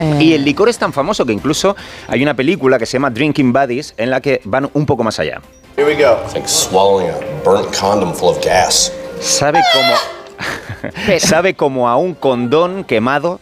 Y el licor es tan famoso que incluso hay una película que se llama Drinking Buddies en la que van un poco más allá. Here we go. It's like swallowing a burnt condom full of gas. Sabe como a un condón quemado